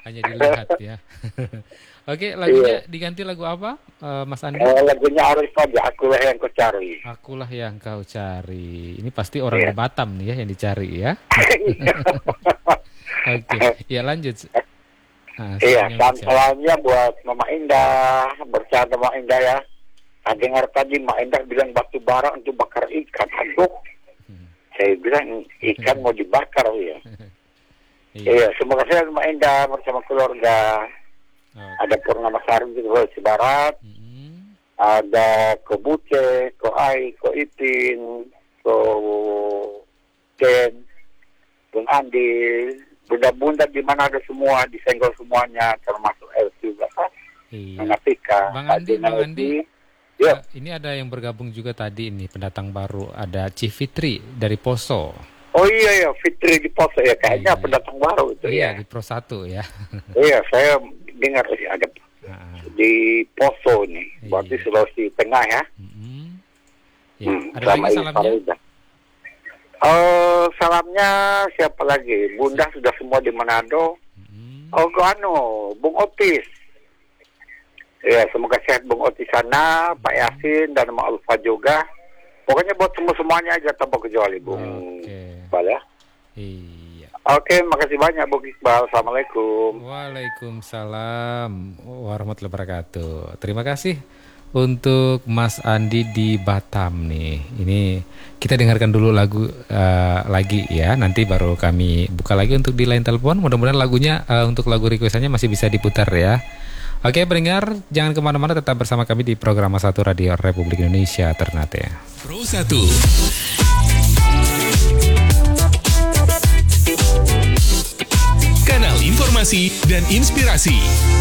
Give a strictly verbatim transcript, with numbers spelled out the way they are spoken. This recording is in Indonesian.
Hanya dilihat ya. Oke, lagunya diganti lagu apa, uh, Mas Andi? Eh, lagunya Arif aja, Akulah Yang Kau Cari. Akulah Yang Kau Cari. Ini pasti orang yeah. di Batam nih ya yang dicari ya. Oke, ya lanjut. Nah, iya, salamnya buat Mama Indah, bercanda Mama Indah ya. Nah, dengar tadi Mama Indah bilang batu bara untuk bakar ikan. Aduh, hmm. saya bilang ikan mau dibakar ya. Iya. Iya, semoga saya Mama Indah bersama keluarga. Okay. Ada Purnama Sari di Sulawesi Barat, mm-hmm. ada Ko Buce, Ko Ai, Ko Ipin, Ko Ken, Bung Andi, bunda-bunda di mana ada semua, disenggol semuanya, termasuk L juga kan? Iya. Mengatika. Bang Andi, Bang Andi, ya. Ini ada yang bergabung juga tadi ini pendatang baru, ada Cifitri dari Poso. Oh iya ya, Fitri di Poso ya, kayaknya iya, pendatang baru itu iya, ya. Di Pro satu ya. Iya, saya dengar sih ada nah. di Poso nih, iya. Berarti Sulawesi Tengah ya. Mm-hmm. Ya. Hmm, ada lagi salamnya? Oh, salamnya siapa lagi? Bunda sudah semua di Manado. Mm-hmm. Oh, anu, Bung Otis. Ya, semoga sehat Bung Otis sana, mm-hmm. Pak Yasin dan Mak Alfa juga. Pokoknya buat semua semuanya aja tanpa kecuali Bung Iqbal ya. Iya. Oke, makasih banyak Bung Iqbal. Assalamualaikum. Waalaikumsalam warahmatullahi wabarakatuh. Terima kasih untuk Mas Andi di Batam nih. Ini kita dengarkan dulu lagu uh, lagi ya. Nanti baru kami buka lagi untuk di line telepon. Mudah-mudahan lagunya uh, untuk lagu requestannya masih bisa diputar ya. Oke pendengar, jangan kemana-mana, tetap bersama kami di program satu Radio Republik Indonesia Ternate. Pro satu. Kanal informasi dan inspirasi.